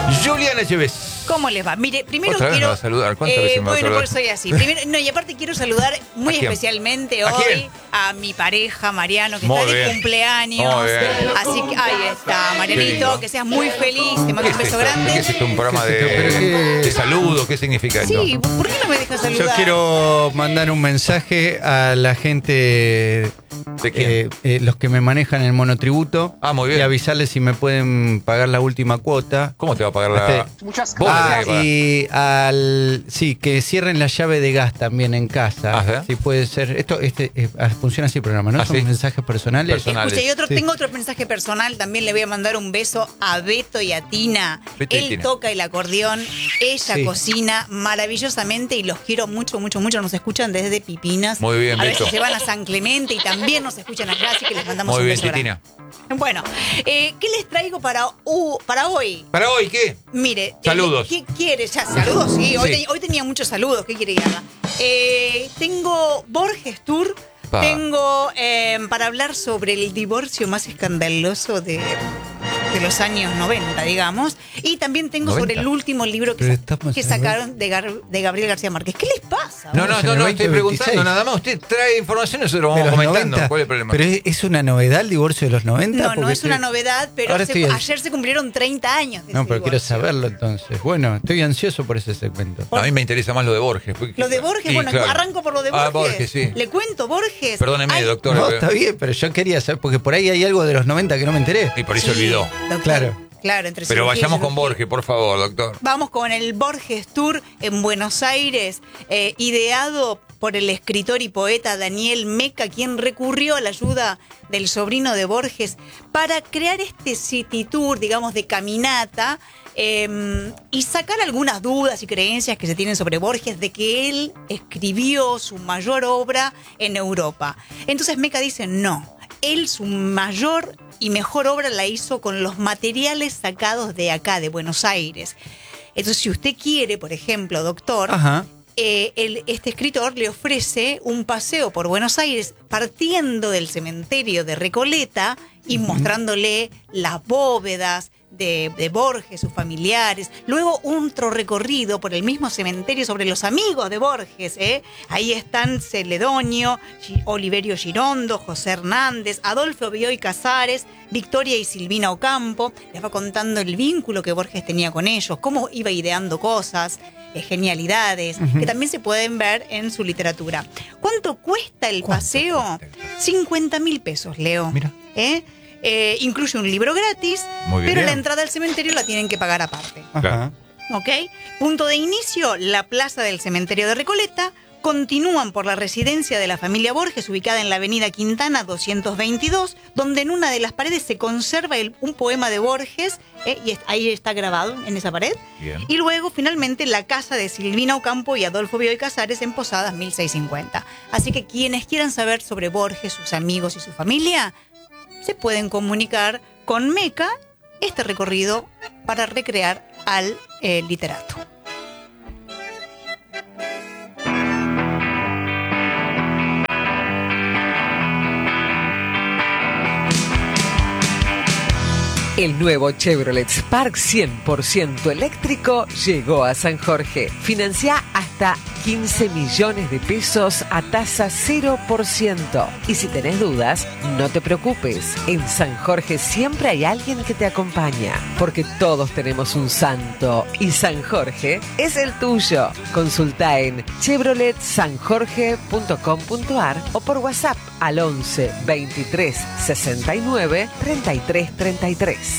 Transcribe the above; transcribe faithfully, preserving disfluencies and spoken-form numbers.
Juliana Echeves. ¿Cómo les va? Mire, primero ¿Otra vez quiero... me va a saludar? ¿Cuántas eh, veces me va a bueno, saludar? porque soy así. Primero, no, y aparte quiero saludar muy ¿A quién? especialmente ¿A hoy quién? a mi pareja, Mariano, que Muy está de bien. cumpleaños. Muy bien. Así que ahí está, Qué Marianito, lindo. que seas muy feliz. Te mando ¿Qué un es beso esto? grande. ¿Qué es esto? ¿Un programa ¿Qué es de, esto? ¿Pero qué? de saludo? ¿Qué significa esto? Sí, ¿por qué no me dejas saludar? Yo quiero mandar un mensaje a la gente, ¿De quién? eh, eh, los que me manejan el monotributo. Ah, muy bien. Y avisarles si me pueden pagar la última cuota. ¿Cómo te va a pagar la...? Este, Muchas Vos Ah, la tenés que pagar. y al sí, que cierren la llave de gas también en casa. Ajá. Si puede ser. Esto este eh, funciona así el programa, ¿no? ¿Ah, Son sí? mensajes personales. Personal. Escucha, y otro, Sí. tengo otro mensaje personal, también le voy a mandar un beso a Beto y a Tina. Beto y Él Tina. toca el acordeón, ella Sí. cocina maravillosamente y los quiero mucho, mucho, mucho. Nos escuchan desde Pipinas. Muy bien, a Beto. veces se van a San Clemente y también nos escuchan allá, así que les mandamos Muy un bien, beso grande. Titina. Bueno, eh, ¿qué les traigo para, uh, para hoy? ¿Para hoy qué? Mire, Saludos. eh, ¿qué quieres? Ya, saludos, sí. Hoy, Sí. te- hoy tenía muchos saludos. ¿Qué quiere que haga? Eh, tengo Borges Tour. Pa. Tengo eh, para hablar sobre el divorcio más escandaloso de, de los años noventa, digamos. Y también tengo ¿noventa? sobre el último libro que, Pero sa- estamos que en sacaron de, Gar- de Gabriel García Márquez. ¿Qué les pasa? No, no, en no, el no, veinte estoy preguntando veintiséis. nada más. Usted trae información y nosotros lo De vamos los comentando. noventa. ¿Cuál es el problema? Pero es, es una novedad el divorcio de los noventa. No, no Porque es una estoy- novedad, pero Ahora se- estoy- ayer se cumplieron treinta años de No, ese pero quiero divorcio. saberlo entonces. Bueno, estoy ansioso por ese segmento. A mí me interesa más lo de Borges. porque- Lo de Borges, Sí, bueno, claro. arranco por lo de Borges. Ah, Borges, sí. Le cuento, Borges. Perdóneme, Hay- doctor. No, pero- está bien, pero yo quería saber, porque por ahí hay algo de los noventa que no me enteré. Y por eso Sí, olvidó. doctor. Claro. Claro, entre Pero cirugía y vayamos con cirugía. Borges, por favor, doctor. Vamos con el Borges Tour en Buenos Aires, eh, ideado por el escritor y poeta Daniel Meca, quien recurrió a la ayuda del sobrino de Borges para crear este city tour, digamos, de caminata, eh, y sacar algunas dudas y creencias que se tienen sobre Borges de que él escribió su mayor obra en Europa. Entonces Meca dice, no, él su mayor y mejor obra la hizo con los materiales sacados de acá, de Buenos Aires. Entonces, si usted quiere, por ejemplo, doctor, Ajá. eh, el- este escritor le ofrece un paseo por Buenos Aires partiendo del cementerio de Recoleta y mostrándole las bóvedas de, de Borges, sus familiares. Luego otro recorrido por el mismo cementerio sobre los amigos de Borges. ¿eh? Ahí están Celedonio, Gi- Oliverio Girondo, José Hernández, Adolfo Bioy Casares, Victoria y Silvina Ocampo. Les va contando el vínculo que Borges tenía con ellos, cómo iba ideando cosas, eh, genialidades, que también se pueden ver en su literatura. ¿Cuánto cuesta el ¿Cuánto paseo? cuesta el paseo? cincuenta mil pesos, Leo. Mira. ¿Eh? Eh, incluye un libro gratis, Muy bien. pero la entrada al cementerio la tienen que pagar aparte. Ajá. Claro. ¿Ok? Punto de inicio, la plaza del cementerio de Recoleta. Continúan por la residencia de la familia Borges, ubicada en la avenida Quintana doscientos veintidós, donde en una de las paredes se conserva el- un poema de Borges, ¿eh? y es- ahí está grabado en esa pared. Bien. Y luego, finalmente, la casa de Silvina Ocampo y Adolfo Bioy Casares en Posadas mil seiscientos cincuenta. Así que quienes quieran saber sobre Borges, sus amigos y su familia, se pueden comunicar con Meca este recorrido para recrear al eh, literato. El nuevo Chevrolet Spark cien por ciento eléctrico llegó a San Jorge. Financia hasta quince millones de pesos a tasa cero por ciento. Y si tenés dudas, no te preocupes. En San Jorge siempre hay alguien que te acompaña. Porque todos tenemos un santo. Y San Jorge es el tuyo. Consulta en chevrolet san jorge punto com punto ar o por WhatsApp al once veintitrés sesenta y nueve treinta y tres treinta y tres.